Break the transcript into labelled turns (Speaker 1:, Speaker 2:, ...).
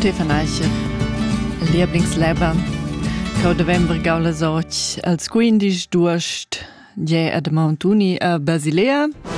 Speaker 1: Stefan Eicher, Lieblingsleber. Cau november gaulas och als 15 d'uost, je ad Mountuni a Basilea.